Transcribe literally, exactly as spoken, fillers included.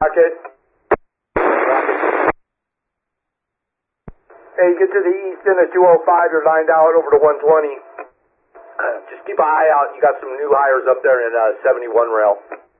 Rocket. Hey, get to the east end of two oh five, you're lined out over to one twenty. Just keep an eye out, you got some new hires up there in uh, seventy-one rail.